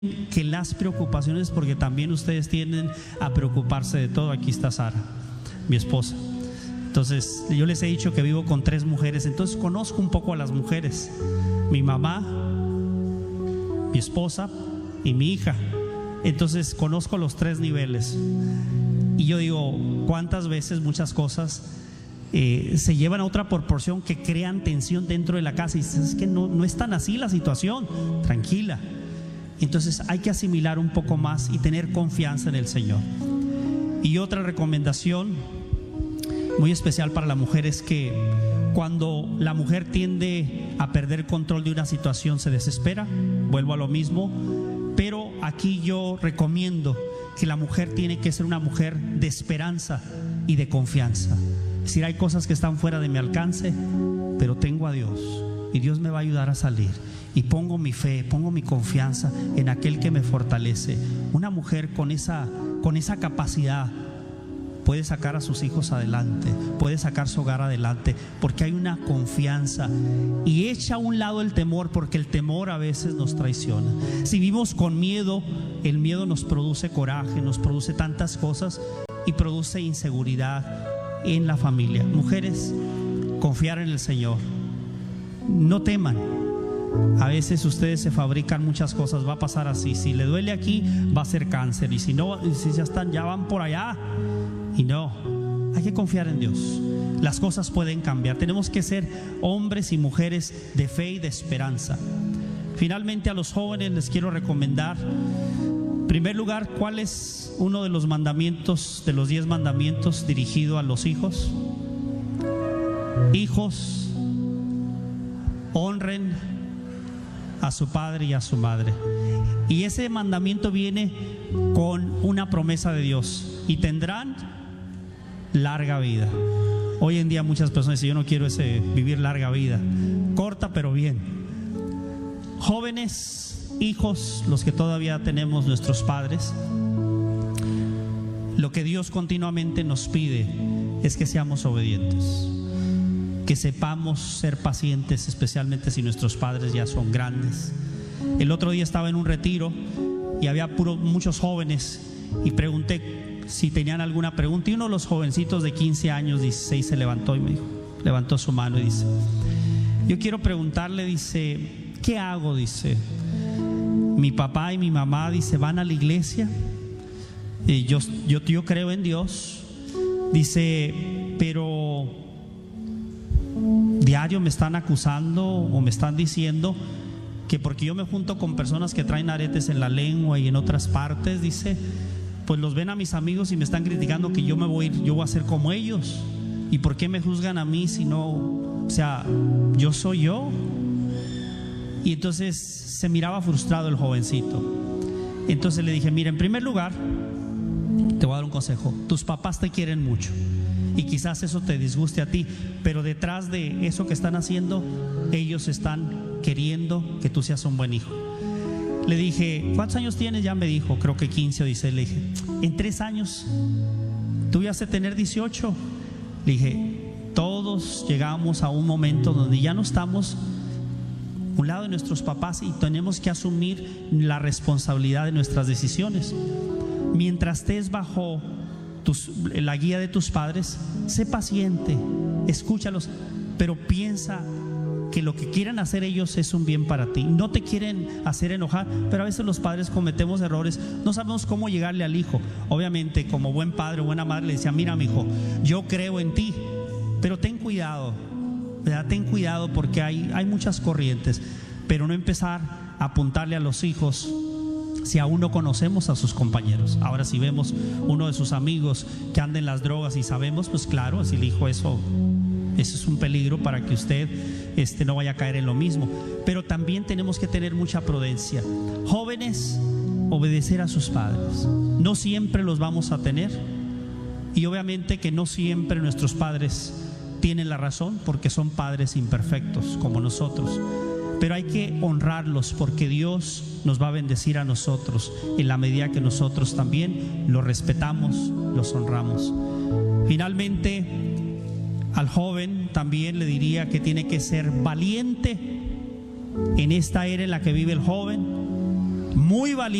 que las preocupaciones, porque también ustedes tienden a preocuparse de todo. Aquí está Sara, mi esposa. Entonces yo les he dicho que vivo con 3 mujeres, entonces conozco un poco a las mujeres: mi mamá, mi esposa y mi hija. Entonces conozco los 3 niveles. Y yo digo, ¿cuántas veces muchas cosas se llevan a otra proporción que crean tensión dentro de la casa? Y dices, es que no es tan así la situación, tranquila. Entonces hay que asimilar un poco más y tener confianza en el Señor. Y otra recomendación muy especial para la mujer es que cuando la mujer tiende a perder control de una situación, se desespera. Vuelvo a lo mismo, pero aquí yo recomiendo que la mujer tiene que ser una mujer de esperanza y de confianza. Es decir, hay cosas que están fuera de mi alcance, pero tengo a Dios y Dios me va a ayudar a salir. Y pongo mi fe, pongo mi confianza en aquel que me fortalece. Una mujer con esa capacidad puede sacar a sus hijos adelante, puede sacar su hogar adelante, porque hay una confianza. Y echa a un lado el temor, porque el temor a veces nos traiciona. Si vivimos con miedo, el miedo nos produce coraje, nos produce tantas cosas y produce inseguridad en la familia. Mujeres, confiar en el Señor. No teman. A veces ustedes se fabrican muchas cosas. Va a pasar así, si le duele aquí va a ser cáncer, y si no, si ya van por allá. Y no, hay que confiar en Dios. Las cosas pueden cambiar. Tenemos que ser hombres y mujeres de fe y de esperanza. Finalmente, a los jóvenes les quiero recomendar, en primer lugar, ¿cuál es uno de los mandamientos, de los 10 mandamientos dirigido a los hijos? Hijos, honren a su padre y a su madre. Y ese mandamiento viene con una promesa de Dios: y tendrán larga vida. Hoy en día muchas personas dicen, yo no quiero vivir larga vida, corta pero bien. Jóvenes, hijos, los que todavía tenemos nuestros padres, lo que Dios continuamente nos pide es que seamos obedientes, que sepamos ser pacientes, especialmente si nuestros padres ya son grandes. El otro día estaba en un retiro y había muchos jóvenes, y pregunté si tenían alguna pregunta, y uno de los jovencitos de 15 años, 16, se levantó y me dijo, levantó su mano y dice, yo quiero preguntarle, dice, ¿qué hago? Dice, mi papá y mi mamá, dice, van a la iglesia, y yo creo en Dios, dice, pero diario me están acusando o me están diciendo que porque yo me junto con personas que traen aretes en la lengua y en otras partes, dice, pues los ven a mis amigos y me están criticando que yo voy a ser como ellos. ¿Y por qué me juzgan a mí si no? O sea, yo soy yo. Y entonces se miraba frustrado el jovencito. Entonces le dije, mira, en primer lugar, te voy a dar un consejo. Tus papás te quieren mucho y quizás eso te disguste a ti, pero detrás de eso que están haciendo, ellos están queriendo que tú seas un buen hijo. Le dije, ¿cuántos años tienes? Ya me dijo, creo que 15 o 16. Le dije, en 3 años tú vas a tener 18. Le dije, todos llegamos a un momento donde ya no estamos a un lado de nuestros papás y tenemos que asumir la responsabilidad de nuestras decisiones. Mientras estés bajo la guía de tus padres, sé paciente, escúchalos, pero piensa que lo que quieran hacer ellos es un bien para ti. No te quieren hacer enojar, pero a veces los padres cometemos errores, no sabemos cómo llegarle al hijo. Obviamente, como buen padre o buena madre, le decía, mira, mi hijo, yo creo en ti, pero ten cuidado, ¿verdad? Ten cuidado, porque hay muchas corrientes. Pero no empezar a apuntarle a los hijos si aún no conocemos a sus compañeros. Ahora, si vemos uno de sus amigos que anda en las drogas y sabemos, pues claro, si el hijo eso es un peligro para que usted no vaya a caer en lo mismo. Pero también tenemos que tener mucha prudencia. Jóvenes, obedecer a sus padres. No siempre los vamos a tener, y obviamente que no siempre nuestros padres tienen la razón, porque son padres imperfectos como nosotros, pero hay que honrarlos, porque Dios nos va a bendecir a nosotros en la medida que nosotros también los respetamos, los honramos. Finalmente, al joven también le diría que tiene que ser valiente en esta era en la que vive el joven. muy valiente.